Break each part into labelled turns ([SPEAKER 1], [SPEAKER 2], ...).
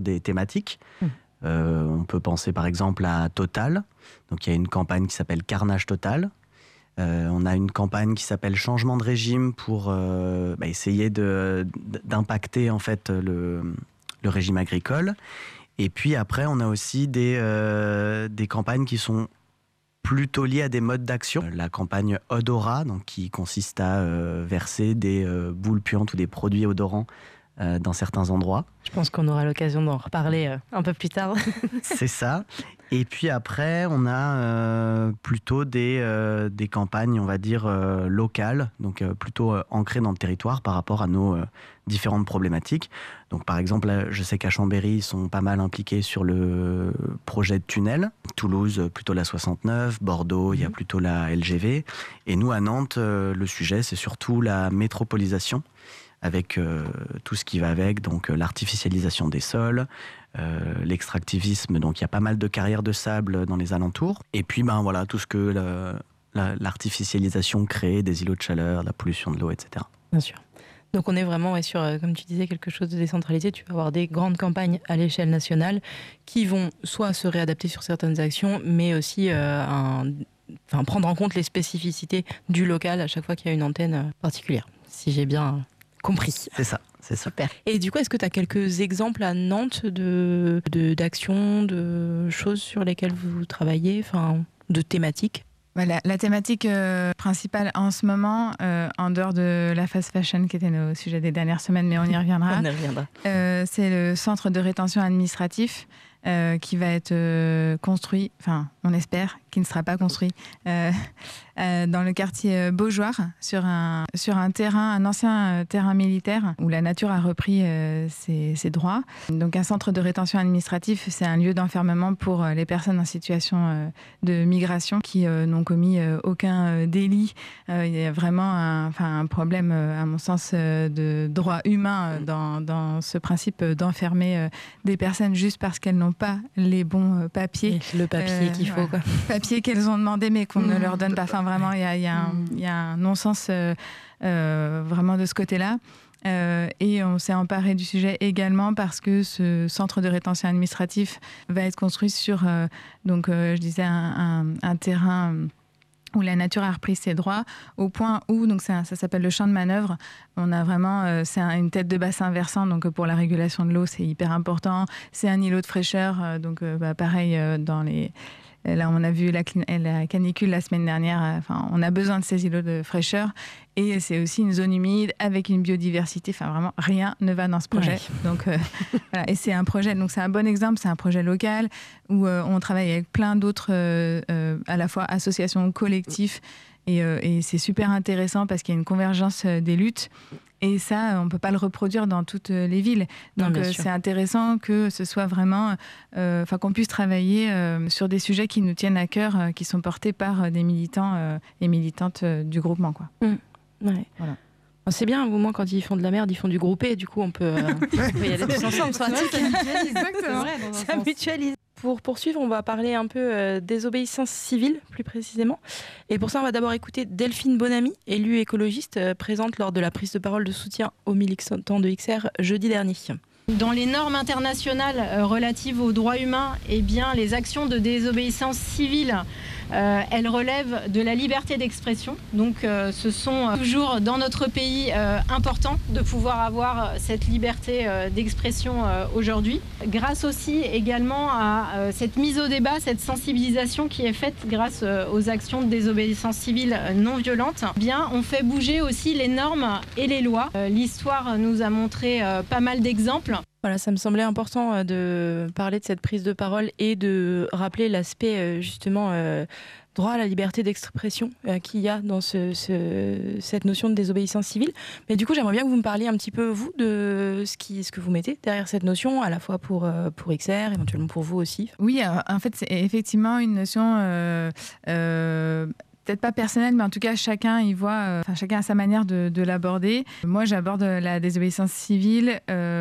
[SPEAKER 1] des thématiques. On peut penser par exemple à Total. Donc il y a une campagne qui s'appelle Carnage Total. On a une campagne qui s'appelle Changement de régime pour essayer d'impacter en fait le régime agricole. Et puis après, on a aussi des campagnes qui sont plutôt liées à des modes d'action. La campagne Odora, donc qui consiste à verser des boules puantes ou des produits odorants dans certains endroits.
[SPEAKER 2] Je pense qu'on aura l'occasion d'en reparler un peu plus tard.
[SPEAKER 1] C'est ça. Et puis après, on a plutôt des campagnes, on va dire, locales, donc plutôt ancrées dans le territoire par rapport à nos différentes problématiques. Donc par exemple, je sais qu'à Chambéry, ils sont pas mal impliqués sur le projet de tunnel. Toulouse, plutôt la 69. Bordeaux, il y a plutôt la LGV. Et nous, à Nantes, le sujet, c'est surtout la métropolisation, avec tout ce qui va avec, donc l'artificialisation des sols, l'extractivisme, donc il y a pas mal de carrières de sable dans les alentours. Et puis voilà, tout ce que l'artificialisation crée, des îlots de chaleur, la pollution de l'eau, etc.
[SPEAKER 2] Bien sûr. Donc on est vraiment sur, comme tu disais, quelque chose de décentralisé. Tu vas avoir des grandes campagnes à l'échelle nationale qui vont soit se réadapter sur certaines actions, mais aussi prendre en compte les spécificités du local à chaque fois qu'il y a une antenne particulière, si j'ai bien compris.
[SPEAKER 1] C'est ça.
[SPEAKER 2] Super. Et du coup, est-ce que tu as quelques exemples à Nantes d'actions, de choses sur lesquelles vous travaillez, de thématiques ?
[SPEAKER 3] La thématique principale en ce moment, en dehors de la fast fashion qui était nos sujets des dernières semaines, mais on y reviendra, c'est le centre de rétention administratif qui va être construit, on espère qu'il ne sera pas construit, dans le quartier Beaujoire, sur un terrain, un ancien terrain militaire où la nature a repris ses droits. Donc un centre de rétention administratif, c'est un lieu d'enfermement pour les personnes en situation de migration qui n'ont commis aucun délit. Il y a vraiment un problème, à mon sens, de droit humain dans ce principe d'enfermer des personnes juste parce qu'elles n'ont pas les bons papiers.
[SPEAKER 2] Et le papier qu'il faut, quoi.
[SPEAKER 3] Papiers qu'elles ont demandé mais qu'on ne leur donne pas. Vraiment, il y a un non-sens vraiment de ce côté-là. Et on s'est emparé du sujet également parce que ce centre de rétention administratif va être construit sur, je disais, un terrain où la nature a repris ses droits, au point où, donc ça s'appelle le champ de manœuvre, on a vraiment, c'est une tête de bassin versant, donc pour la régulation de l'eau, c'est hyper important. C'est un îlot de fraîcheur, pareil, là, on a vu la canicule la semaine dernière. On a besoin de ces îlots de fraîcheur. Et c'est aussi une zone humide avec une biodiversité. Vraiment, rien ne va dans ce projet. Ouais. Donc, voilà. Et c'est un projet. Donc, c'est un bon exemple. C'est un projet local où on travaille avec plein d'autres, à la fois associations, collectifs. Et c'est super intéressant parce qu'il y a une convergence des luttes. Et ça, on ne peut pas le reproduire dans toutes les villes. Donc, c'est intéressant que ce soit vraiment... qu'on puisse travailler sur des sujets qui nous tiennent à cœur, qui sont portés par des militants et militantes du groupement, quoi.
[SPEAKER 2] Ouais. Voilà. C'est bien, au moins, quand ils font de la merde, ils font du groupé. Du coup, on peut y aller tous ensemble. Ça mutualise. Ça mutualise. Pour poursuivre, on va parler un peu désobéissance civile, plus précisément. Et pour ça, on va d'abord écouter Delphine Bonamy, élue écologiste, présente lors de la prise de parole de soutien aux militants de XR jeudi dernier.
[SPEAKER 4] Dans les normes internationales relatives aux droits humains, les actions de désobéissance civile, elles relèvent de la liberté d'expression. Donc ce sont toujours dans notre pays important de pouvoir avoir cette liberté d'expression aujourd'hui. Grâce aussi également à cette mise au débat, cette sensibilisation qui est faite grâce aux actions de désobéissance civile non violente, on fait bouger aussi les normes et les lois. L'histoire nous a montré pas mal d'exemples.
[SPEAKER 2] Voilà, ça me semblait important de parler de cette prise de parole et de rappeler l'aspect justement droit à la liberté d'expression qu'il y a dans cette notion de désobéissance civile. Mais du coup, j'aimerais bien que vous me parliez un petit peu, vous, de ce que vous mettez derrière cette notion, à la fois pour XR, éventuellement pour vous aussi.
[SPEAKER 3] Oui, en fait, c'est effectivement une notion... peut-être pas personnelle, mais en tout cas, chacun y voit, chacun a sa manière de l'aborder. Moi, j'aborde la désobéissance civile,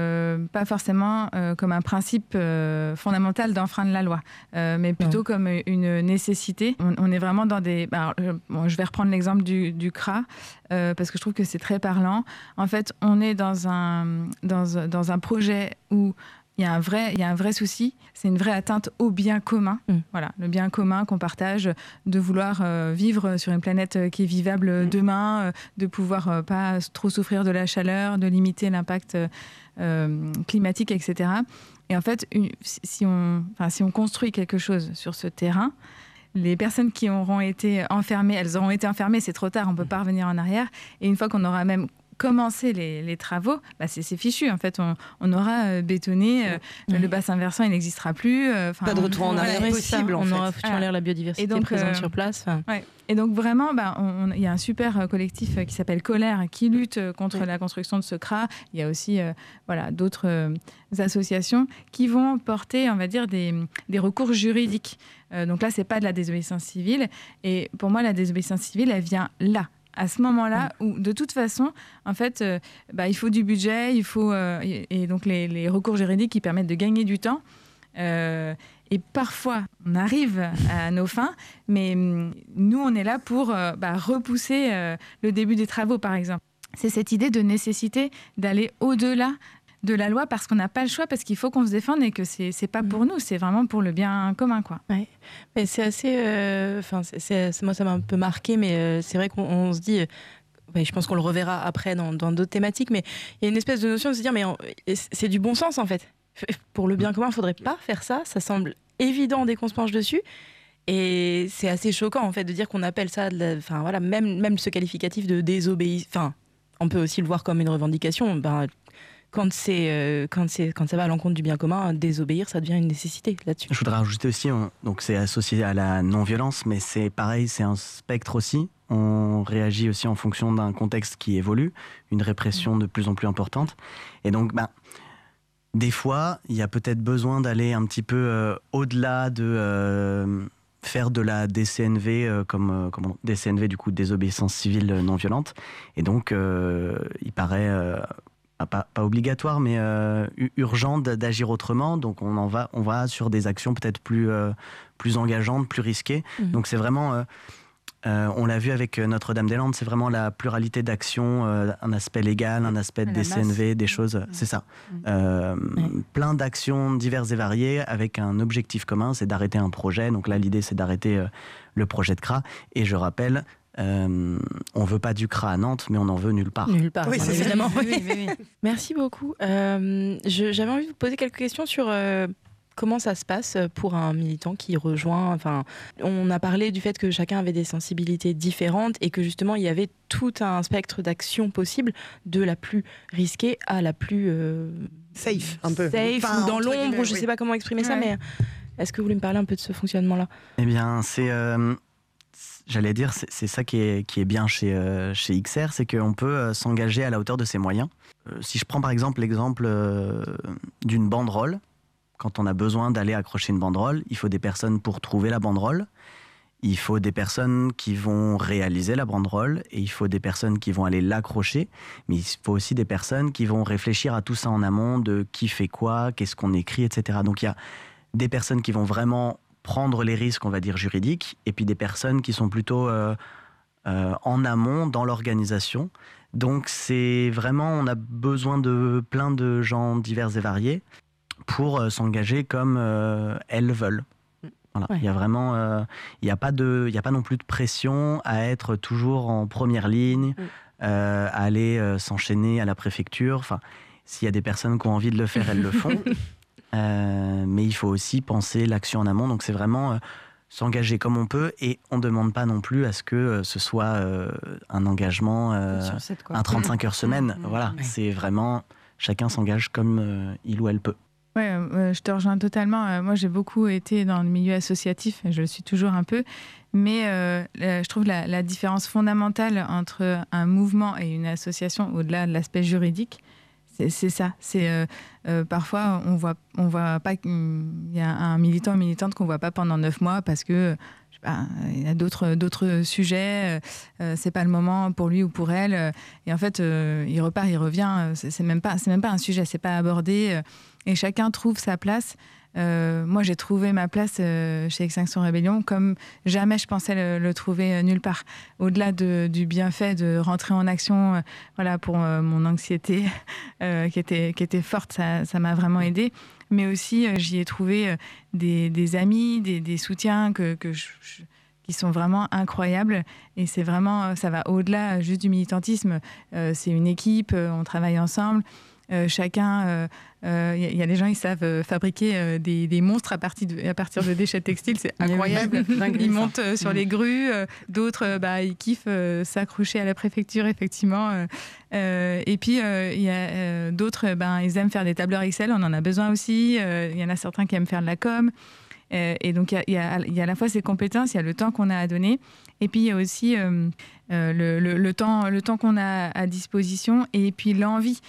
[SPEAKER 3] pas forcément comme un principe fondamental d'enfreindre la loi, mais plutôt comme une nécessité. On est vraiment dans des... je vais reprendre l'exemple du CRA, parce que je trouve que c'est très parlant. En fait, on est dans un projet où il y a un vrai souci, c'est une vraie atteinte au bien commun. Voilà, le bien commun qu'on partage, de vouloir vivre sur une planète qui est vivable demain, de pouvoir pas trop souffrir de la chaleur, de limiter l'impact climatique, etc. Et en fait, si on construit quelque chose sur ce terrain, les personnes qui auront été enfermées, elles auront été enfermées, c'est trop tard, on ne peut pas revenir en arrière. Et une fois qu'on aura même commencer les travaux, c'est fichu. En fait, on aura bétonné, le bassin versant, il n'existera plus.
[SPEAKER 2] Pas de retour en arrière possible. On aura foutu en l'air la biodiversité présente sur place.
[SPEAKER 3] Et donc vraiment, il y a un super collectif qui s'appelle Colère qui lutte contre la construction de ce CRA. Il y a aussi d'autres associations qui vont porter, on va dire, des recours juridiques. Donc là, c'est pas de la désobéissance civile. Et pour moi, la désobéissance civile, elle vient là. À ce moment-là, où de toute façon, en fait, il faut du budget, et donc les recours juridiques qui permettent de gagner du temps. Et parfois, on arrive à nos fins, mais nous, on est là pour repousser le début des travaux, par exemple. C'est cette idée de nécessité d'aller au-delà de la loi parce qu'on n'a pas le choix, parce qu'il faut qu'on se défende et que c'est pas pour nous, c'est vraiment pour le bien commun, quoi.
[SPEAKER 2] Ouais. Mais c'est assez, moi ça m'a un peu marqué, mais c'est vrai qu'on se dit, je pense qu'on le reverra après dans d'autres thématiques, mais il y a une espèce de notion de se dire, mais c'est du bon sens en fait. Pour le bien commun, il faudrait pas faire ça. Ça semble évident dès qu'on se penche dessus. Et c'est assez choquant en fait de dire qu'on appelle ça, même ce qualificatif de désobéissance. Enfin, on peut aussi le voir comme une revendication. Quand ça va à l'encontre du bien commun, désobéir, ça devient une nécessité là-dessus.
[SPEAKER 1] Je voudrais rajouter aussi, donc c'est associé à la non-violence, mais c'est pareil, c'est un spectre aussi. On réagit aussi en fonction d'un contexte qui évolue, une répression de plus en plus importante. Et donc, des fois, il y a peut-être besoin d'aller un petit peu au-delà de faire de la DCNV, comme DCNV, du coup, désobéissance civile non violente. Et donc, il paraît... pas obligatoire, mais urgent d'agir autrement. Donc on va sur des actions peut-être plus engageantes, plus risquées. Donc c'est vraiment, on l'a vu avec Notre-Dame-des-Landes, c'est vraiment la pluralité d'actions, un aspect légal, un aspect de DCNV, des choses, c'est ça. Plein d'actions diverses et variées avec un objectif commun, c'est d'arrêter un projet. Donc là, l'idée, c'est d'arrêter le projet de CRA. Et je rappelle, on veut pas du CRA à Nantes, mais on en veut nulle part.
[SPEAKER 2] Nulle part,
[SPEAKER 4] oui,
[SPEAKER 2] c'est évidemment. Oui. Merci beaucoup. J'avais envie de vous poser quelques questions sur comment ça se passe pour un militant qui rejoint. Enfin, on a parlé du fait que chacun avait des sensibilités différentes et que justement il y avait tout un spectre d'actions possibles, de la plus risquée à la plus
[SPEAKER 5] safe, un peu.
[SPEAKER 2] Safe, ou dans l'ombre, je sais pas comment exprimer ça, mais est-ce que vous voulez me parler un peu de ce fonctionnement-là ?
[SPEAKER 1] Eh bien, j'allais dire, c'est ça qui est bien chez XR, c'est qu'on peut s'engager à la hauteur de ses moyens. Si je prends par exemple l'exemple d'une banderole, quand on a besoin d'aller accrocher une banderole, il faut des personnes pour trouver la banderole, il faut des personnes qui vont réaliser la banderole, et il faut des personnes qui vont aller l'accrocher, mais il faut aussi des personnes qui vont réfléchir à tout ça en amont, de qui fait quoi, qu'est-ce qu'on écrit, etc. Donc il y a des personnes qui vont vraiment prendre les risques, on va dire, juridiques, et puis des personnes qui sont plutôt en amont dans l'organisation. Donc c'est vraiment, on a besoin de plein de gens divers et variés pour s'engager comme elles veulent. Voilà. Il y a vraiment, il n'y a pas non plus de pression à être toujours en première ligne, à aller s'enchaîner à la préfecture. Enfin, s'il y a des personnes qui ont envie de le faire, elles le font. Mais il faut aussi penser l'action en amont. Donc c'est vraiment s'engager comme on peut, et on ne demande pas non plus à ce que ce soit un engagement, un 35 heures semaine. Voilà, c'est vraiment chacun s'engage comme il ou elle peut.
[SPEAKER 3] Ouais, je te rejoins totalement. Moi, j'ai beaucoup été dans le milieu associatif, et je le suis toujours un peu. Mais je trouve la différence fondamentale entre un mouvement et une association, au-delà de l'aspect juridique, c'est ça. C'est parfois on voit pas qu'il y a un militant ou une militante qu'on voit pas pendant 9 mois parce que il y a d'autres sujets. C'est pas le moment pour lui ou pour elle. Et en fait, il repart, il revient. C'est même pas un sujet. C'est pas abordé. Et chacun trouve sa place. Moi, j'ai trouvé ma place chez Extinction Rebellion comme jamais je pensais le trouver nulle part. Au-delà du bienfait de rentrer en action, pour mon anxiété qui était forte, ça m'a vraiment aidée. mais aussi j'y ai trouvé des amis, des soutiens qui sont vraiment incroyables. Et c'est vraiment, ça va au-delà juste du militantisme. C'est une équipe, on travaille ensemble. Chacun, y a des gens, ils savent fabriquer des monstres à partir de déchets textiles, c'est incroyable. Ils montent sur les grues, d'autres, ils kiffent s'accrocher à la préfecture, effectivement. Et puis, il y a d'autres, ils aiment faire des tableurs Excel, on en a besoin aussi. Il y en a certains qui aiment faire de la com. Et donc, il y a à la fois ces compétences, il y a le temps qu'on a à donner, et puis il y a aussi le temps qu'on a à disposition, et puis l'envie.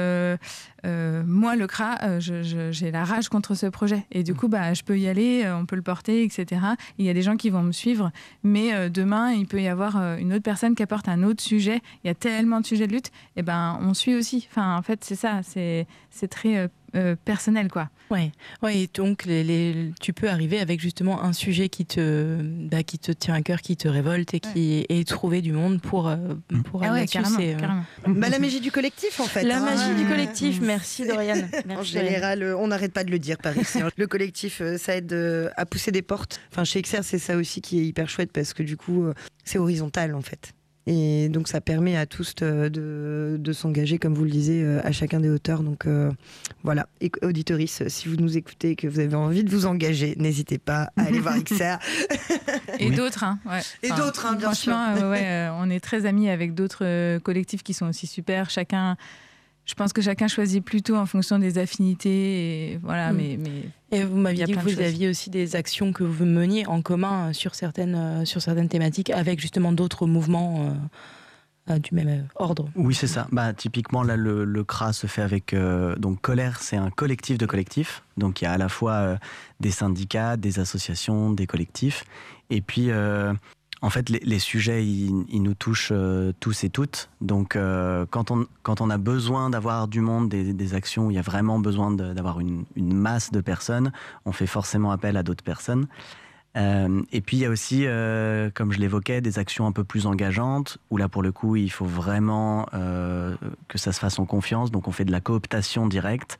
[SPEAKER 3] Moi, le CRA, j'ai la rage contre ce projet, et du coup, je peux y aller, on peut le porter, etc. Il y a des gens qui vont me suivre, mais demain, il peut y avoir une autre personne qui apporte un autre sujet. Il y a tellement de sujets de lutte, et on suit aussi. Enfin, en fait, c'est ça, c'est très personnel, quoi.
[SPEAKER 2] Ouais. Et donc tu peux arriver avec justement un sujet qui te tient à cœur, qui te révolte et trouver du monde pour aller là-dessus.
[SPEAKER 3] Carrément.
[SPEAKER 5] La magie du collectif, en fait.
[SPEAKER 2] La magie du collectif. Merci, Dorian.
[SPEAKER 5] En général, on n'arrête pas de le dire par ici. Le collectif, ça aide à pousser des portes. Enfin, chez XR, c'est ça aussi qui est hyper chouette parce que du coup, c'est horizontal, en fait. Et donc ça permet à tous de s'engager, comme vous le disiez, à chacun des hauteurs. Donc voilà, et auditoris, si vous nous écoutez et que vous avez envie de vous engager, n'hésitez pas à aller voir XR.
[SPEAKER 3] Et d'autres,
[SPEAKER 5] Et d'autres, bien sûr.
[SPEAKER 3] Franchement, on est très amis avec d'autres collectifs qui sont aussi super. Je pense que chacun choisit plutôt en fonction des affinités. Et voilà, mais
[SPEAKER 2] et vous m'aviez dit que vous aviez aussi des actions que vous meniez en commun sur certaines thématiques avec justement d'autres mouvements du même ordre.
[SPEAKER 1] Oui, c'est ça. Typiquement, là, le CRA se fait avec... donc, Colère, c'est un collectif de collectifs. Donc, il y a à la fois des syndicats, des associations, des collectifs. Et puis... en fait, les sujets, ils nous touchent tous et toutes. Donc, quand on a besoin d'avoir du monde, des actions où il y a vraiment besoin d'avoir une masse de personnes, on fait forcément appel à d'autres personnes. Et puis, il y a aussi, comme je l'évoquais, des actions un peu plus engageantes, où là, pour le coup, il faut vraiment que ça se fasse en confiance. Donc, on fait de la cooptation directe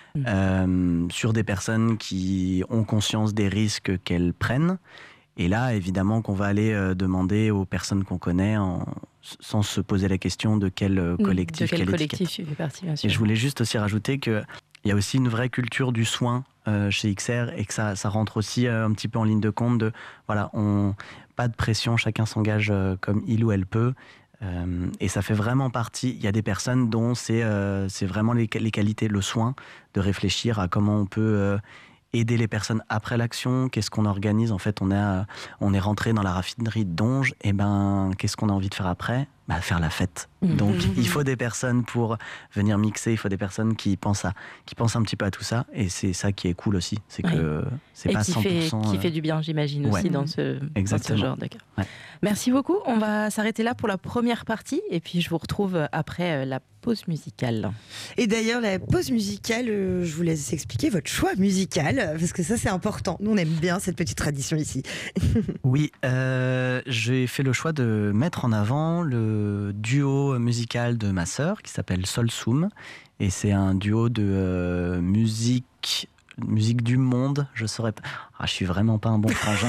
[SPEAKER 1] sur des personnes qui ont conscience des risques qu'elles prennent. Et là, évidemment, qu'on va aller demander aux personnes qu'on connaît sans se poser la question de quel collectif,
[SPEAKER 2] quel collectif il fait partie, bien sûr.
[SPEAKER 1] Et je voulais juste aussi rajouter qu'il y a aussi une vraie culture du soin chez XR et que ça rentre aussi un petit peu en ligne de compte de, voilà, pas de pression, chacun s'engage comme il ou elle peut. Et ça fait vraiment partie, il y a des personnes dont c'est vraiment les qualités, le soin, de réfléchir à comment on peut... aider les personnes après l'action, qu'est-ce qu'on organise. En fait, on est rentré dans la raffinerie de Donge, et qu'est-ce qu'on a envie de faire après ? Faire la fête. Donc, il faut des personnes pour venir mixer, il faut des personnes qui pensent un petit peu à tout ça, et c'est ça qui est cool aussi, c'est que c'est pas 100%...
[SPEAKER 2] qui fait du bien, j'imagine, aussi dans ce genre, d'accord. Ouais. Merci beaucoup, on va s'arrêter là pour la première partie, et puis je vous retrouve après la pause musicale.
[SPEAKER 5] Et d'ailleurs, la pause musicale, je vous laisse expliquer votre choix musical, parce que ça, c'est important. Nous, on aime bien cette petite tradition ici.
[SPEAKER 1] Oui, j'ai fait le choix de mettre en avant le duo musical de ma sœur, qui s'appelle Solsoum, et c'est un duo de musique du monde. Je saurais pas... je suis vraiment pas un bon frangin.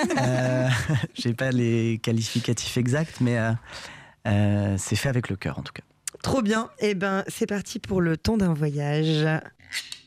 [SPEAKER 1] J'ai pas les qualificatifs exacts, mais c'est fait avec le cœur, en tout cas.
[SPEAKER 5] Trop bien. Et c'est parti pour le temps d'un voyage.